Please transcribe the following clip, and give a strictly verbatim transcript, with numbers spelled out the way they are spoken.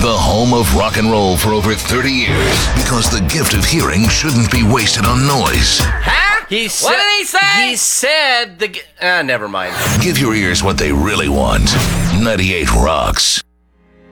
the home of rock and roll for over thirty years. Because the gift of hearing shouldn't be wasted on noise. Huh? He sa- What did he say? He said the... G- ah, never mind. Give your ears what they really want. ninety-eight Rocks.